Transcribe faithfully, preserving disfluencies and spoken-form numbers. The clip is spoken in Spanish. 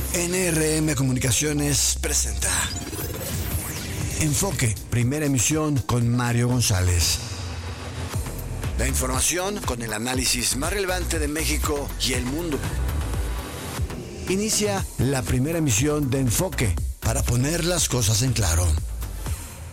N R M Comunicaciones presenta Enfoque, primera emisión con Mario González. La información con el análisis más relevante de México y el mundo. Inicia la primera emisión de Enfoque para poner las cosas en claro.